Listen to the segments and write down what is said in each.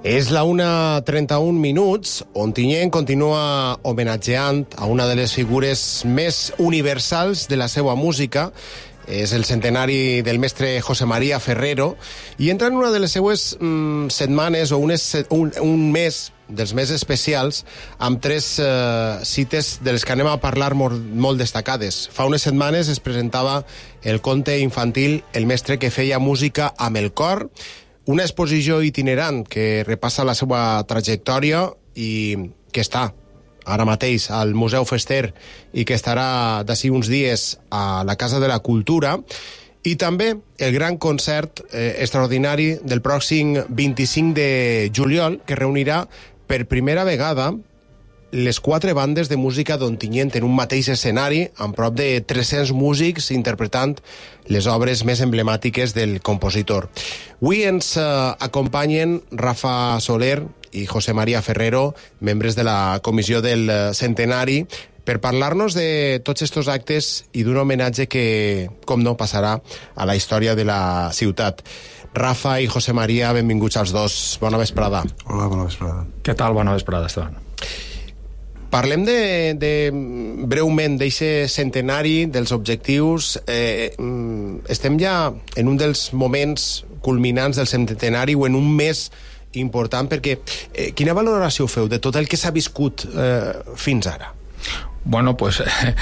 És la 1:31, Ontinyent continua homenatjant a una de les figures més universals de la seva música. És el centenari del mestre José María Ferrero i entra en una de les seues setmanes o un mes dels més especials amb tres cites de les que anem a parlar molt destacades. Fa unes setmanes es presentava el conte infantil El mestre que feia música amb el cor, una exposició itinerant que repassa la seva trajectòria i que està ara mateix al Museu Fester i que estarà d'ací uns dies a la Casa de la Cultura, i també el gran concert extraordinari del pròxim 25 de juliol, que reunirà per primera vegada les 4 bandes de música d'Ontinyent en un mateix escenari, amb prop de 300 músics interpretant les obres més emblemàtiques del compositor. Avui ens acompanyen Rafa Soler i José María Ferrero, membres de la comissió del centenari, per parlar-nos de tots estos actes i d'un homenatge que, com no, passarà a la història de la ciutat. Rafa i José María, benvinguts als dos. Bona vesprada. Hola, bona vesprada. Què tal? Bona vesprada, Esteban. Parlem breument d'eixe centenari, dels objectius. Estem ja en un dels moments culminants del centenari o en un mes important, perquè quina valoració feu de tot el que s'ha viscut fins ara? Bueno, pues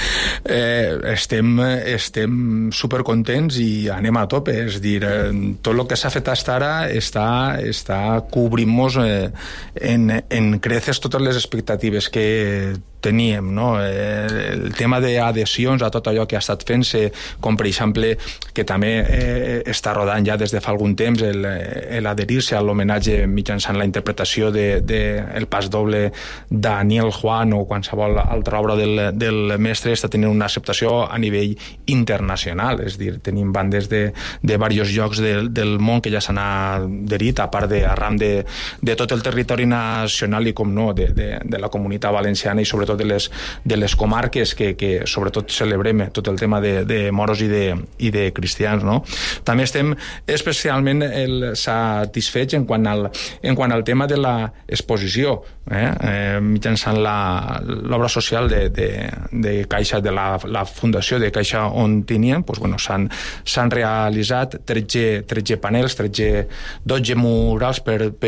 estem supercontents i anem a tope, és dir, tot el que s'ha fet fins ara està cobrint-nos en creces totes les expectatives que teníem, no? El tema d'adhesions a tot allò que ha estat fent-se, com per exemple que també està rodant ja des de fa algun temps l'adherir-se a l'homenatge mitjançant la interpretació del pas doble Daniel Juan o qualsevol altra obra del mestre, està tenint una acceptació a nivell internacional, és dir, tenim bandes de diversos llocs del món que ja s'han adherit, a part arran de tot el territori nacional i, com no, de la comunitat valenciana i sobretot de les comarques que sobretot celebrem tot el tema de moros i de cristians, no? També estem especialment satisfets en quant al tema de l'exposició, mitjançant l'obra social de Caixa, de la Fundació de Caixa Ontinyent. Pues, bueno, s'han realitzat 13 panels, 12 murals,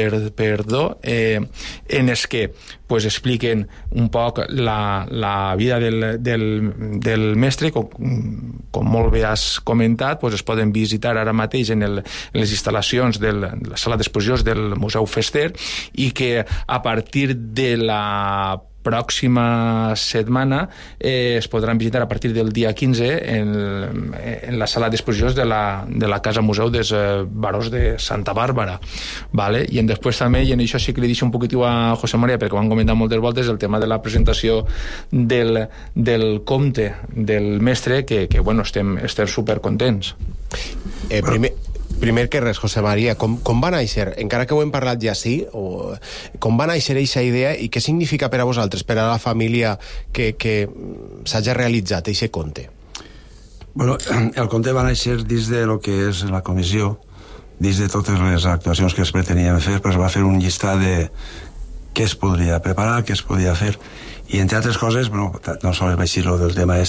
en els que pues expliquen un poc la vida del mestre, com molt bé has comentat, pues es poden visitar ara mateix en les instal·lacions de la sala d'exposicions del Museu Fester, i que a partir de la pròxima setmana es podran visitar a partir del dia 15 en la sala d'exposicions de la Casa Museu dels Barons de Santa Bàrbara, vale? I després també, i en això sí que li deixo un poquitiu a José María, perquè ho han comentat moltes voltes, el tema de la presentació del conte del mestre, que bueno, estem supercontents. Primer que res, José María, com va néixer, encara que ho hem parlat ja sí, com va néixer aquesta idea i què significa per a vosaltres, per a la família, que s'hagi realitzat aquest conte? Bueno, el conte va néixer dins de lo que és la comissió, dins de totes les actuacions que es pretenien fer, pues va fer un llistat de què es podria preparar, què es podia fer, i entre altres coses, bueno, no sols vaig dir del tema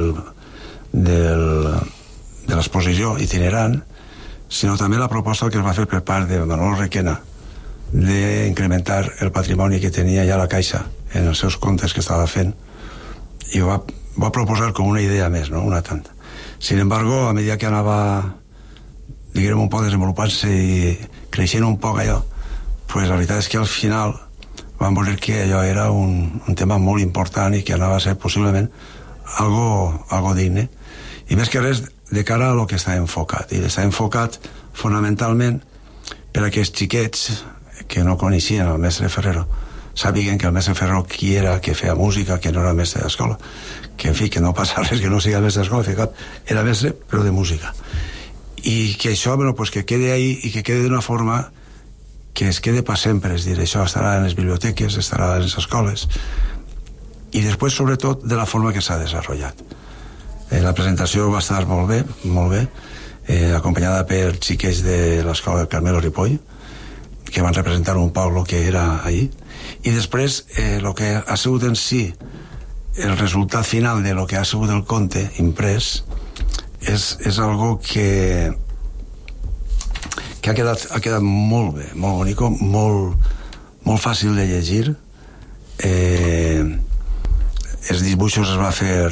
de l'exposició itinerant, sinó també la proposta que es va fer per part de Manolo Requena d'incrementar el patrimoni que tenia ja la Caixa en els seus comptes que estava fent, i ho va proposar com una idea més, no? Una tanta. Sin embargo, a mesura que anava, diguem, un poc desenvolupant-se i creixent un poc allò, pues la veritat és que al final van veure que allò era un tema molt important i que anava a ser possiblement algo digne, i més que res de cara a lo que està enfocat, i està enfocat fonamentalment per a aquests xiquets que no coneixien el mestre Ferrero sàpiguen que el mestre Ferrero qui era, que feia música, que no era mestre d'escola, que en fi, que no passa res que no sigui mestre d'escola, era mestre però de música, i que això, bueno, pues que quede ahí i que quede d'una forma que es quede per sempre, és dir, això estarà en les biblioteques, estarà en les escoles, i després sobretot de la forma que s'ha desenvolupat. La presentació va estar molt bé, acompanyada per xiquets de l'escola Carmelo Ripoll, que van representar un poc el que era ahir. I després el que ha sigut en si el resultat final de lo que ha sigut el conte imprès és algo que ha quedat molt bé, molt bonic, molt fàcil de llegir. Els dibuixos es va fer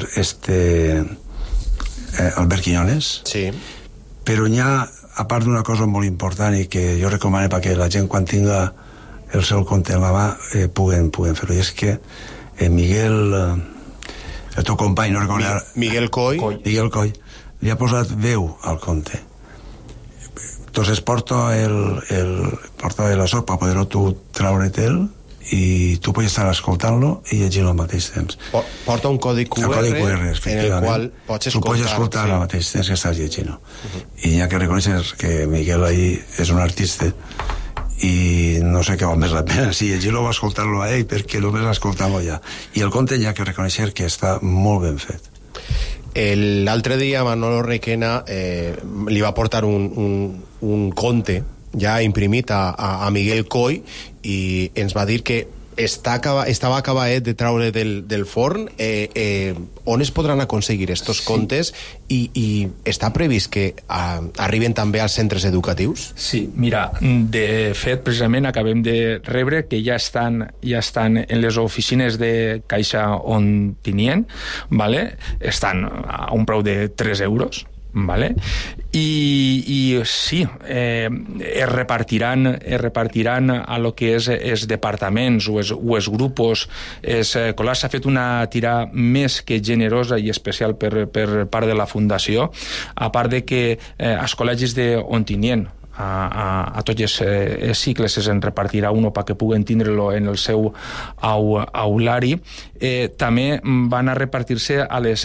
Albert Quiñones, sí. Però n'hi ha, a part d'una cosa molt important i que jo recomano perquè la gent quan tinga el seu conte en la mà puguen fer-ho, i és que Miguel, el teu company, no recordo ara, Miguel Coy, li ha posat veu al conte. Entonces porta la sopa per poder-ho tu traure'l i tu pots estar escoltant-lo i llegint-lo al mateix temps. Porta un codi QR, en el qual pots escoltar. Tu pots escoltar al mateix temps que estàs llegint-lo. I hi ha que reconèixer que Miguel ahí és un artista i no sé què val més la pena, si llegir-lo o escoltar-lo a ell, perquè només escoltar-lo ja. I el conte hi ha que reconèixer que està molt ben fet. L'altre dia Manolo Requena li va portar un conte ja imprimit a Miguel Coy i ens va dir que estava acabat de traure del forn. On es podran aconseguir estos contes i està previst que arriben també als centres educatius? Sí, mira, de fet precisament acabem de rebre que ja estan en les oficines de Caixa Ontinyent, ¿vale? Estan a un preu de 3 euros, ¿vale? I sí, es repartiran a lo que és els departaments o els grupos escolars. S'ha fet una tira més que generosa i especial per part de la Fundació, a part de que als col·legis d'Ontinyent a tots els cicles es repartirà uno perquè puguen tindre-lo en el seu aulari. També van a repartir-se a les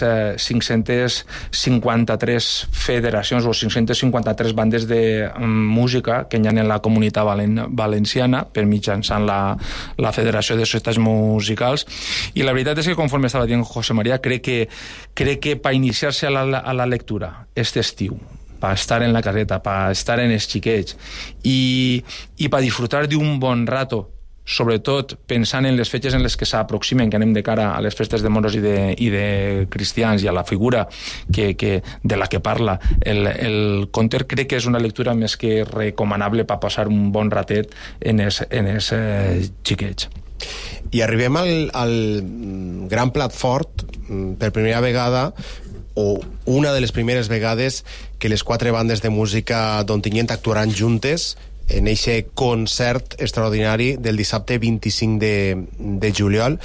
553 federacions o 553 bandes de música que hi ha en la comunitat valenciana per mitjançant la Federació de Societats Musicals. I la veritat és que, conforme estava dient José María, crec que per iniciar-se a la lectura este estiu, para estar en la caseta, para estar en els xiquets i per disfrutar d'un bon rato, sobretot pensant en les fetges en les que s'aproximen, que anem de cara a les festes de moros i de cristians i a la figura de la que parla el conte, crec que és una lectura més que recomanable per passar un bon ratet en els xiquets. I arribem al gran plat fort, per primera vegada, o una de les primeres vegades que les 4 bandes de música d'Ontinyent actuaran juntes en eixe concert extraordinari del dissabte 25 de juliol.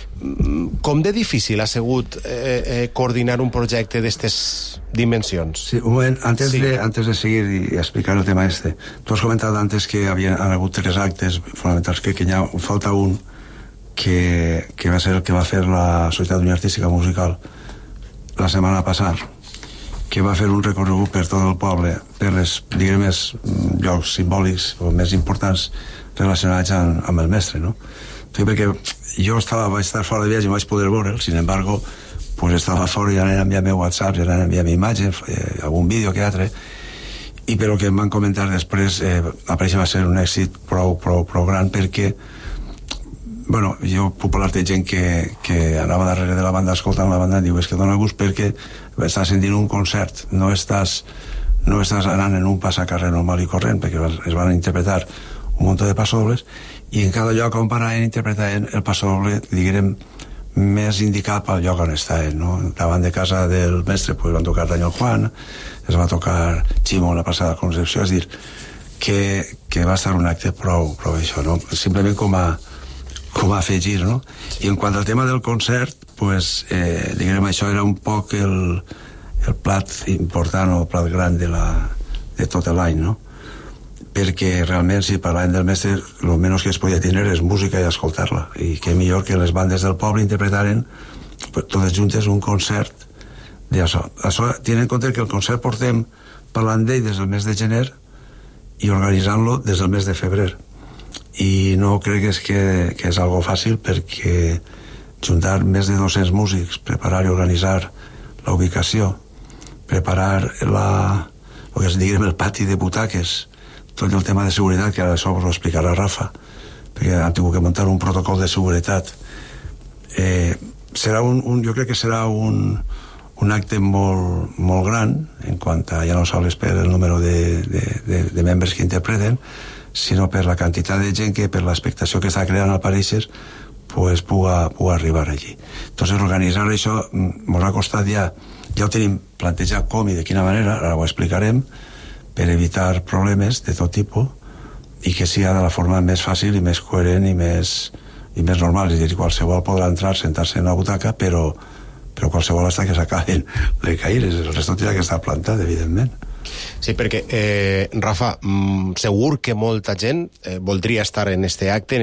Com de difícil ha sigut coordinar un projecte d'estes dimensions? Sí, un moment, antes de seguir y explicar el tema tu has comentat antes que han hagut 3 actes fonamentals, que hi ha falta un que va ser el que va fer la Societat Unió Artística Musical la setmana passada, que va fer un recorregut per tot el poble, per els, diguem, llocs simbòlics o més importants relacionats amb el mestre, no? Perquè jo vaig estar fora de viatge i no vaig poder veure'l, sin embargo, pues estava fora i anaven a enviar-me WhatsApp, i anaven a enviar-me imatges, algun vídeo que altre, i per que em van comentar després, apareix va ser un èxit prou gran, perquè bueno, jo puc parlar de gent que anava darrere de la banda escoltant la banda i diu, és que dona gust perquè estàs sentint un concert, no estàs anant en un passacarrer normal i corrent, perquè es van interpretar un munt de passodobles i en cada lloc on anaven interpretaven el passodoble, diguem, més indicat pel lloc on estaven, no? Davant de casa del mestre pues, van tocar Daniel Juan, es va tocar Ximo la passada Concepció, és dir, que va estar un acte prou això, no? Simplement com a afegir, no? I en quant al tema del concert, pues, diguem, això era un poc el plat important o el plat gran de tot l'any, no? Perquè realment, si parlàvem del mestre, el menys que es podia tenir és música i escoltar-la, i que millor que les bandes del poble interpretaren totes juntes un concert d'això. Això, tenint en compte que el concert portem parlant d'ell des del mes de gener i organitzant-lo des del mes de febrer. I no crec que és algo fàcil, perquè juntar més de 200 músics, preparar i organitzar la ubicació, preparar el que es diguem el pati de butaques, tot el tema de seguretat, que ara això us ho explicarà Rafa, perquè han tingut que muntar un protocol de seguretat. Serà jo crec que serà un acte molt gran en quant a ja no sols per el número de membres que interpreten, sinó per la quantitat de gent que per l'expectació que està creant al Pareixes pues puga arribar allí. Entonces organitzar això ens ha costat ja ho tenim plantejat com i de quina manera, ara ho explicarem, per evitar problemes de tot tipus i que sigui de la forma més fàcil i més coherent i més normal. És a dir, qualsevol podrà entrar, sentar-se en una butaca, però qualsevol hasta que s'acaben les caires, el resto tindrà que estar plantat, evidentment. Sí, perquè, Rafa, segur que molta gent voldria estar en este acte,